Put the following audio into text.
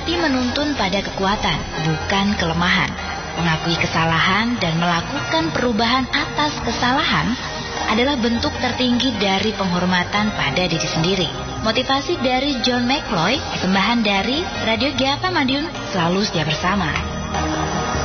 tetapi menuntun pada kekuatan, bukan kelemahan. Mengakui kesalahan dan melakukan perubahan atas kesalahan adalah bentuk tertinggi dari penghormatan pada diri sendiri. Motivasi dari John McCloy, persembahan dari Radio GAPA Madiun, selalu setia bersama.